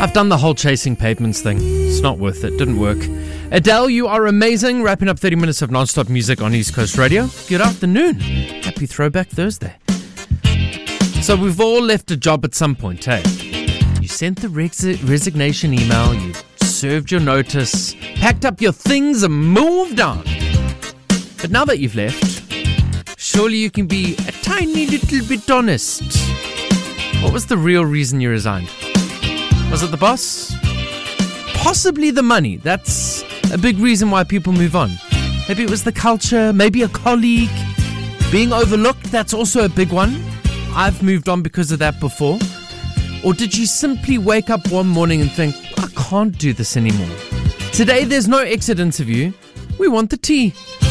I've done the whole chasing pavements thing. It's not worth it. Didn't work. Adele, you are amazing. Wrapping up 30 minutes of non-stop music on East Coast Radio. Good afternoon. Happy Throwback Thursday. So we've all left a job at some point, hey? You sent the resignation email, you served your notice, packed up your things and moved on. But now that you've left, surely you can be a tiny little bit honest. What was the real reason you resigned? Was it the boss? Possibly the money. That's a big reason why people move on. Maybe it was the culture, maybe a colleague. Being overlooked, that's also a big one. I've moved on because of that before. Or did you simply wake up one morning and think, I can't do this anymore? Today, there's no exit interview. We want the tea.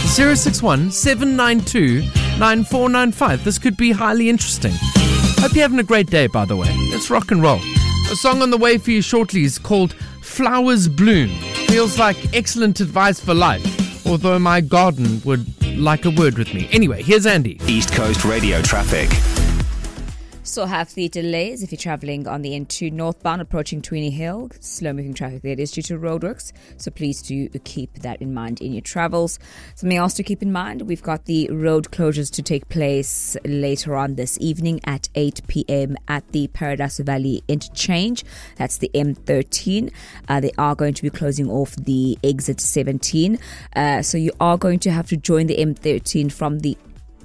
061-792-9495. This could be highly interesting. Hope you're having a great day, by the way. Let's rock and roll. A song on the way for you shortly is called Flowers Bloom. Feels like excellent advice for life, although my garden would like a word with me. Anyway, here's Andy. East Coast Radio traffic. Still have the delays if you're travelling on the N2 northbound approaching Tweeny Hill. Slow moving traffic there. It is due to roadworks, so please do keep that in mind in your travels. Something else to keep in mind, we've got the road closures to take place later on this evening at 8 p.m. at the Paradise Valley interchange. That's the M13. They are going to be closing off the exit 17. So you are going to have to join the M13 from the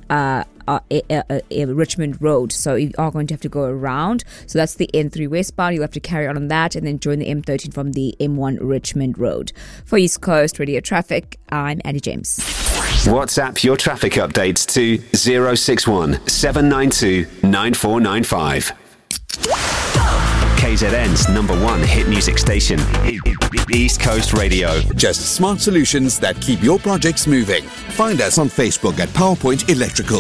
Richmond Road, so you are going to have to go around. So that's the N3 westbound. You'll have to carry on that and then join the M13 from the M1 Richmond Road. For East Coast Radio Traffic, I'm Andy James. WhatsApp your traffic updates to 061 792 9495. KZN's #1 hit music station, East Coast Radio. Just smart solutions that keep your projects moving. Find us on Facebook at PowerPoint Electrical.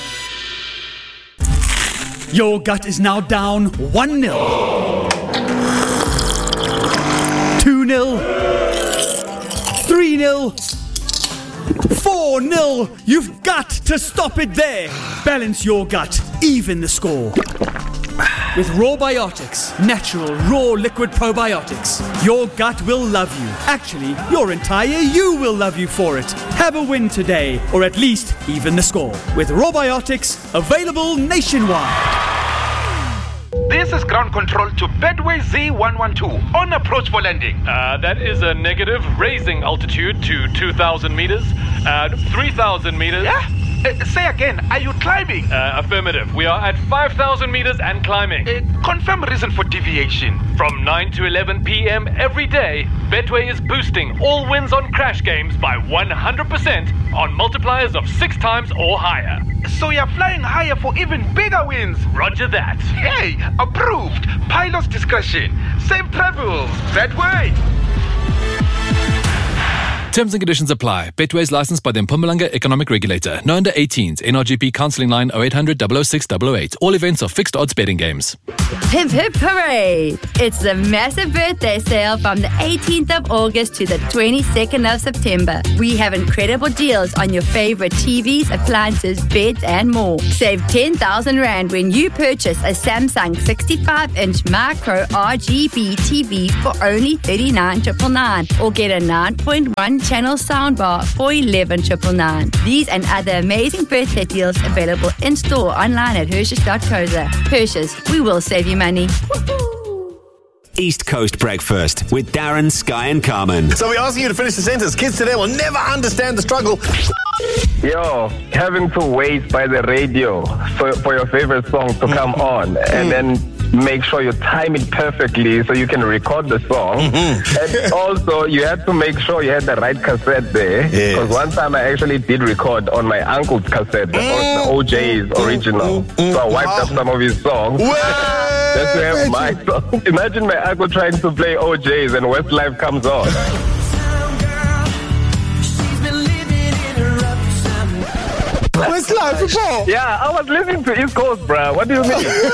Your gut is now down 1-0. 2-0. 3-0. 4-0. You've got to stop it there. Balance your gut. Even the score. With Rawbiotics, natural, raw liquid probiotics, your gut will love you. Actually, your entire you will love you for it. Have a win today, or at least even the score. With Rawbiotics, available nationwide. This is ground control to Bedway Z112 on approach for landing. That is a negative, raising altitude to 2,000 meters, 3,000 meters. Yeah? Say again, are you climbing? Affirmative. We are at 5,000 meters and climbing. Confirm reason for deviation. From 9 to 11 p.m. every day, Betway is boosting all wins on crash games by 100% on multipliers of 6 times or higher. So you're flying higher for even bigger wins. Roger that. Hey, approved. Pilot's discretion. Safe travels. Betway. Terms and conditions apply. Betway is licensed by the Mpumalanga Economic Regulator. No under 18s. NRGP counselling line 0800 006 008. All events are fixed odds betting games. Hip hip hooray! It's the massive birthday sale from the 18th of August to the 22nd of September. We have incredible deals on your favorite TVs, appliances, beds and more. Save 10,000 Rand when you purchase a Samsung 65-inch micro RGB TV for only 39,999 or get a 9.1 channel soundbar for 11,999. These and other amazing birthday deals available in store online at Hershey's.co.za. Hershey's, we will save you money. Woo-hoo. East Coast Breakfast with Darren, Sky and Carmen. So we're asking you to finish the sentence. Kids today will never understand the struggle. Yo, having to wait by the radio for your favorite song to come on and then make sure you time it perfectly so you can record the song. And also, you had to make sure you had the right cassette there. Because one time I actually did record on my uncle's cassette, the OJ's original. So I wiped up some of his songs. Just to have my song. Imagine my uncle trying to play OJ's and Westlife comes on. Westlife report. Yeah, I was listening to East Coast, bruh. What do you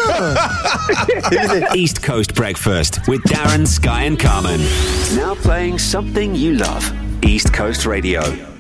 mean? East Coast Breakfast with Darren, Sky and Carmen. Now playing something you love. East Coast Radio.